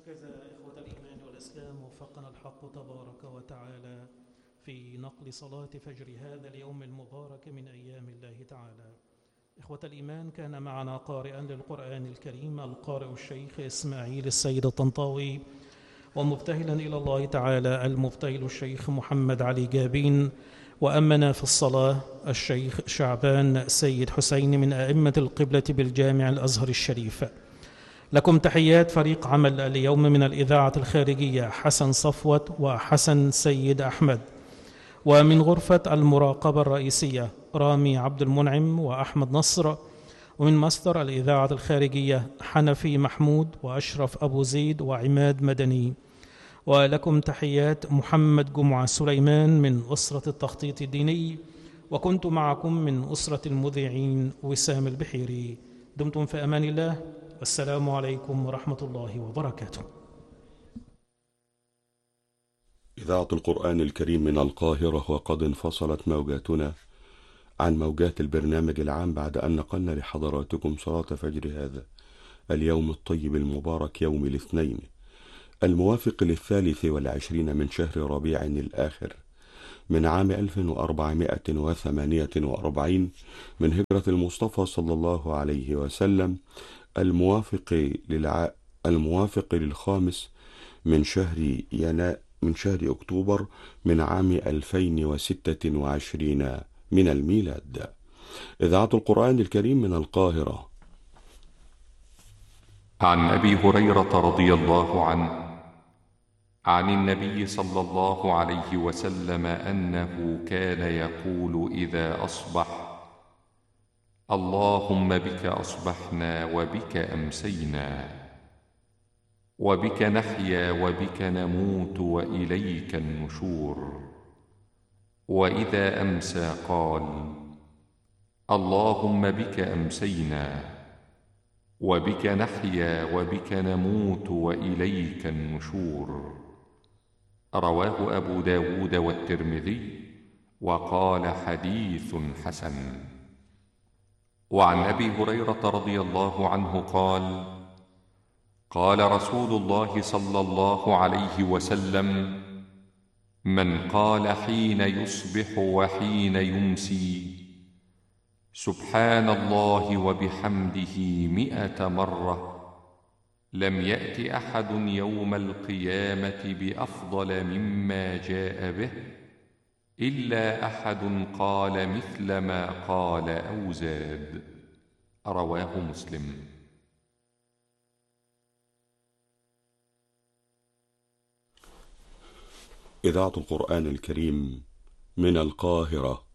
هكذا إخوة الإيمان والإسلام وفقنا الحق تبارك وتعالى في نقل صلاة فجر هذا اليوم المبارك من أيام الله تعالى. إخوة الإيمان، كان معنا قارئا للقرآن الكريم القارئ الشيخ إسماعيل السيد الطنطاوي، ومبتهلا إلى الله تعالى المبتهل الشيخ محمد علي جابين، وأمنا في الصلاة الشيخ شعبان سيد حسين من أئمة القبلة بالجامع الأزهر الشريف. لكم تحيات فريق عمل اليوم من الإذاعة الخارجية حسن صفوت وحسن سيد أحمد، ومن غرفة المراقبة الرئيسية رامي عبد المنعم وأحمد نصر، ومن مصدر الإذاعة الخارجية حنفي محمود وأشرف أبو زيد وعماد مدني. ولكم تحيات محمد جمعة سليمان من أسرة التخطيط الديني، وكنت معكم من أسرة المذيعين وسام البحيري. دمتم في أمان الله، والسلام عليكم ورحمة الله وبركاته. إذاعة القرآن الكريم من القاهرة، وقد انفصلت موجاتنا عن موجات البرنامج العام بعد أن نقلنا لحضراتكم صلاة فجر هذا اليوم الطيب المبارك، يوم الاثنين الموافق 23 من شهر ربيع الآخر من عام 1448 من هجرة المصطفى صلى الله عليه وسلم، الموافق للخامس من شهر أكتوبر من عام 2026 من الميلاد. إذاعة القرآن الكريم من القاهرة. عن أبي هريرة رضي الله عنه عن النبي صلى الله عليه وسلم أنه كان يقول إذا أصبح: اللهم بك أصبحنا وبك أمسينا وبك نحيا وبك نموت وإليك النشور. وإذا أمسى قال: اللهم بك أمسينا وبك نحيا وبك نموت وإليك النشور. رواه أبو داود والترمذي، وقال حديث حسن. وعن أبي هريرة رضي الله عنه قال: قال رسول الله صلى الله عليه وسلم: من قال حين يصبح وحين يمسي سبحان الله وبحمده 100 مرة، لم يأت أحد يوم القيامة بأفضل مما جاء به إلا أحد قال مثل ما قال أو زاد. رواه مسلم. إذاعة القرآن الكريم من القاهرة.